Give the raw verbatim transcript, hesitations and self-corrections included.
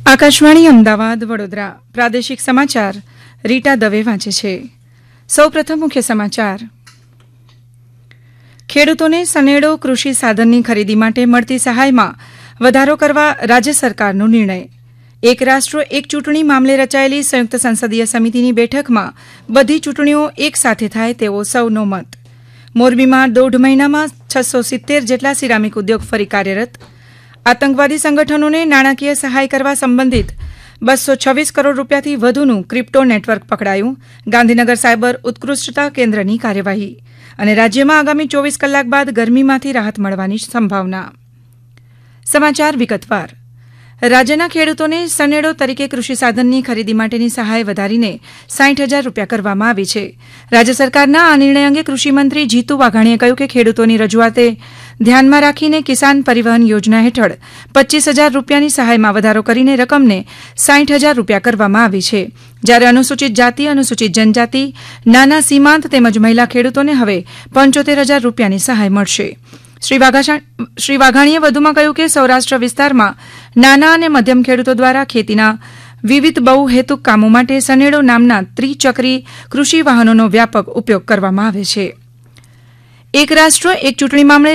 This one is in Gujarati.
આકાશવાણી અમદાવાદ વડોદરા પ્રાદેશિક સમાચાર રીટા દવે વાંચે છે. સૌપ્રથમ મુખ્ય સમાચાર. ખેડૂતોને સનેડો કૃષિ સાધનની ખરીદી માટે મળતી સહાયમાં વધારો કરવા રાજ્ય સરકારનો નિર્ણય. એક રાષ્ટ્ર એક ચૂંટણી મામલે રચાયેલી સંયુક્ત સંસદીય સમિતિની બેઠકમાં બધી ચૂંટણીઓ એક સાથે થાય તેવો સૌનો મત. મોરબીમાં દોઢ મહિનામાં છસો સિત્તેર જેટલા સિરામિક ઉદ્યોગ ફરી કાર્યરત. આતંકવાદી સંગઠનોને નાણાકીય સહાય કરવા સંબંધિત બસો છવ્વીસ કરોડ રૂપિયાથી વધુનું ક્રિપ્ટો નેટવર્ક પકડાયું. ગાંધીનગર સાયબર ઉત્કૃષ્ટતા કેન્દ્રની કાર્યવાહી. અને રાજ્યમાં આગામી ચોવીસ કલાક બાદ ગરમીમાંથી રાહત મળવાની સંભાવના. સમાચાર વિગતવાર. રાજ્યના ખેડૂતોને સનેડો તરીકે કૃષિ સાધનની ખરીદી માટેની સહાય વધારીને સાઠ હજાર રૂપિયા કરવામાં આવી છે. રાજ્ય સરકારના આ નિર્ણય અંગે કૃષિમંત્રી જીતુ વાઘાણીએ કહ્યું કે ખેડૂતોની રજૂઆતે ધ્યાનમાં રાખીને કિસાન પરિવહન યોજના હેઠળ પચ્ચીસ હજાર રૂપિયાની સહાયમાં વધારો કરીને રકમને સાઠ હજાર રૂપિયા કરવામાં આવી છે. જ્યારે અનુસૂચિત જાતિ, અનુસૂચિત જનજાતિ, નાના સીમાંત તેમજ મહિલા ખેડૂતોને હવે પંચોતેર હજાર રૂપિયાની સહાય મળશે. શ્રી વાઘાણીએ વધુમાં કહ્યું કે સૌરાષ્ટ્ર વિસ્તારમાં નાના અને મધ્યમ ખેડૂતો દ્વારા ખેતીના વિવિધ બહુહેતુક કામો માટે સનેડો નામના ત્રિચક્રી કૃષિ વાહનોનો વ્યાપક ઉપયોગ કરવામાં આવે છે. એક રાષ્ટ્ર એક ચૂંટણી મામલે